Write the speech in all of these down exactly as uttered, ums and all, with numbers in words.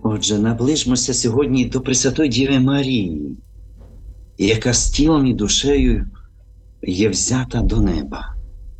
Отже, наближмося сьогодні до Пресвятої Діви Марії, яка з тілом і душею є взята до неба.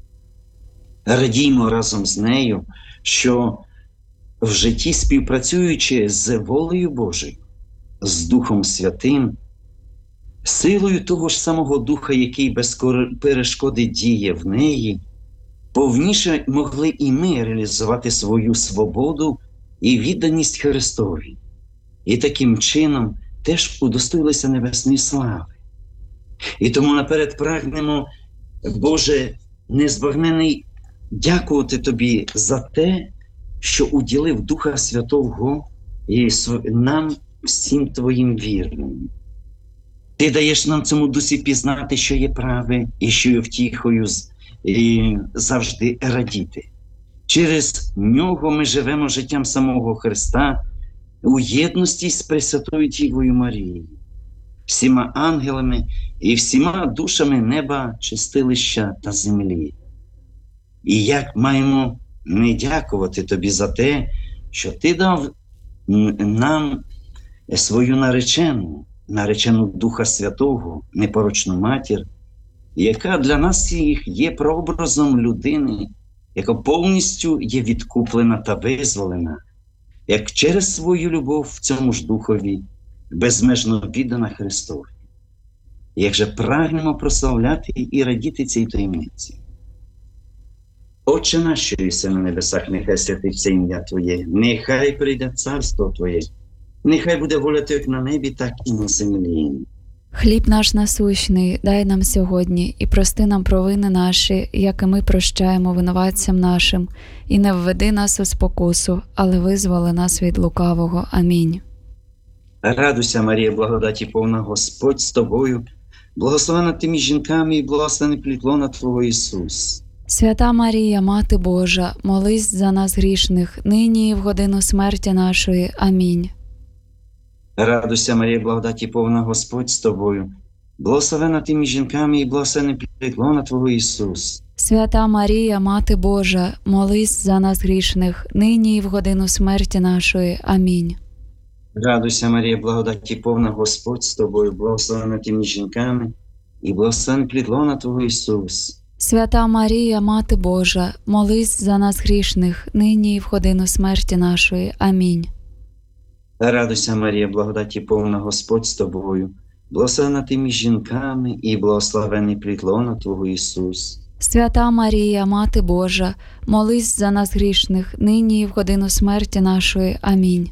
Радіймо разом з нею, що в житті, співпрацюючи з волею Божою, з Духом Святим, силою того ж самого Духа, який без перешкоди діє в неї, повніше могли і ми реалізувати свою свободу і відданість Христові. І таким чином теж удостоїлися небесної слави. І тому наперед прагнемо, Боже незбагнений, дякувати Тобі за те, що уділив Духа Святого і нам, всім Твоїм вірним. Ти даєш нам цьому Дусі пізнати, що є праве і що є втіхою, і завжди радіти. Через нього ми живемо життям самого Христа у єдності з Пресвятою Дівою Марією, всіма ангелами і всіма душами неба, чистилища та землі. І як маємо не дякувати Тобі за те, що Ти дав нам свою наречену, наречену Духа Святого, непорочну матір, яка для нас всіх є прообразом людини, яка повністю є відкуплена та визволена, як через свою любов в цьому ж Духові, безмежно віддана Христові. Як же прагнемо прославляти і радіти цій таємниці. Отче наш, що єси на небесах, нехай святиться ім'я Твоє, нехай прийде царство Твоє, нехай буде воля Твоя як на небі, так і на землі. Хліб наш насущний дай нам сьогодні, і прости нам провини наші, як і ми прощаємо винуватцям нашим, і не введи нас у спокусу, але визволи нас від лукавого. Амінь. Радуйся, Марія, благодаті повна, Господь з тобою, благословена ти між жінками, і благословений плід лона Твого Ісус. Свята Марія, Мати Божа, молись за нас грішних, нині і в годину смерті нашої. Амінь. Радуйся, Марія, благодаті повна, Господь з тобою, благословена ти між жінками, і благословений плід лона Твого Ісус. Свята Марія, Мати Божа, молись за нас грішних, нині і в годину смерті нашої. Амінь. Радуйся, Марія, благодаті повна, Господь з тобою, благословена ти між жінками, і благословений плід лона Твого Ісус. Свята Марія, Мати Божа, молись за нас грішних, нині і в годину смерті нашої. Амінь. Радуйся, Марія, благодаті повна, Господь з тобою, благословена ти між жінками, і благословений плід лона Твого Ісус. Свята Марія, Мати Божа, молись за нас грішних, нині і в годину смерті нашої. Амінь.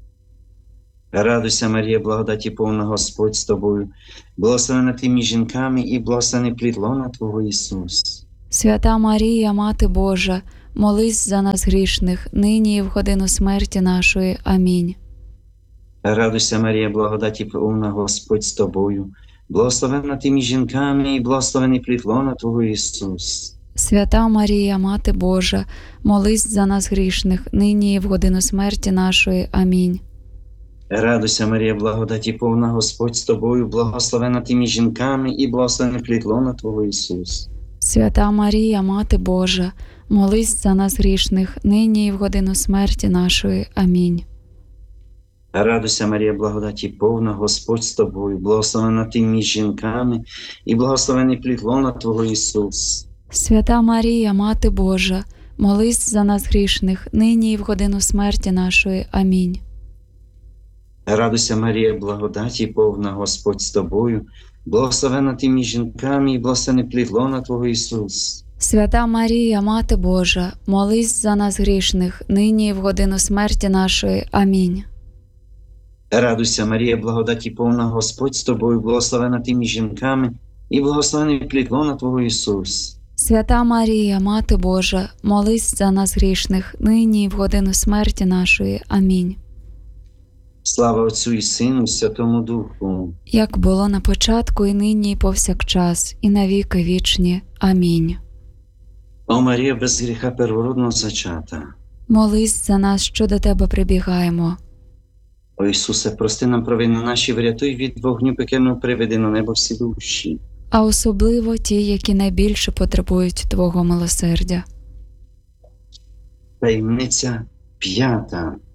Радуйся, Марія, благодаті повна, Господь з тобою, благословена ти між жінками, і благословений плід лона Твого Ісус. Свята Марія, Мати Божа, молись за нас грішних, нині і в годину смерті нашої. Амінь. Радуйся, Марія, благодаті повна, Господь з тобою, благословена ти між жінками, і благословений плід лона Твого Ісус. Свята Марія, Мати Божа, молись за нас грішних, нині і в годину смерті нашої. Амінь. Радуйся, Марія, благодаті повна, Господь з тобою, благословена ти між жінками, і благословений плід лона Твого Ісус. Свята Марія, Мати Божа, молись за нас грішних, нині і в годину смерті нашої. Амінь. Радуйся, Марія, благодаті повна, Господь з тобою, благословена ти між жінками, і благословений плід лона Твого Ісус. Свята Марія, Мати Божа, молись за нас грішних, нині і в годину смерті нашої. Амінь. Радуйся, Марія, благодаті повна, Господь з тобою, благословена ти між жінками, і благословений плід лона Твого Ісус. Свята Марія, Мати Божа, молись за нас грішних, нині і в годину смерті нашої. Амінь. Радуйся, Марія, благодаті повна, Господь з тобою, благословена ти між жінками, і благословений плід лона Твого Ісус. Свята Марія, Мати Божа, молись за нас грішних, нині і в годину смерті нашої. Амінь. Слава Отцю і Сину, і Святому Духу. Як було на початку, і нині, і повсякчас, і на віки вічні. Амінь. О Марія, без гріха первородного зачата. Молись за нас, що до Тебе прибігаємо. О Ісусе, прости нам провини наші, врятуй від вогню пекельного, приведи на небо всі душі. А особливо ті, які найбільше потребують Твого милосердя. Таємниця п'ята.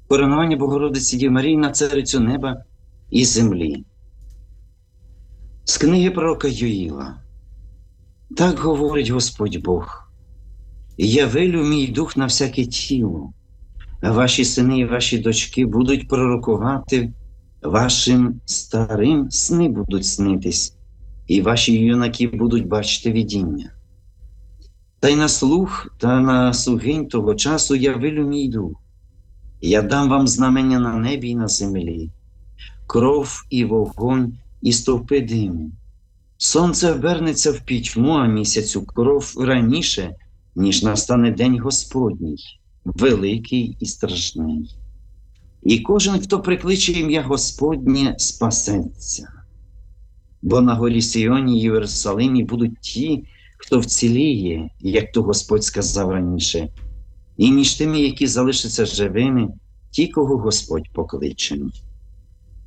коронування Богородиці Діви Марії на царицю неба і землі. З книги пророка Йоїла. Так говорить Господь Бог: «Я велю мій дух на всяке тіло, а ваші сини і ваші дочки будуть пророкувати, вашим старим сни будуть снитись, і ваші юнаки будуть бачити видіння. Та й на слух та на слугинь того часу я велю мій дух. Я дам вам знамення на небі і на землі, кров і вогонь і стовпи диму. Сонце обернеться в пітьму, а місяцю кров раніше, ніж настане день Господній, великий і страшний. І кожен, хто прикличе ім'я Господнє, спасеться. Бо на горі Сіоні і Єрусалимі будуть ті, хто вціліє, як то Господь сказав раніше, і між тими, які залишаться живими, ті, кого Господь покличе».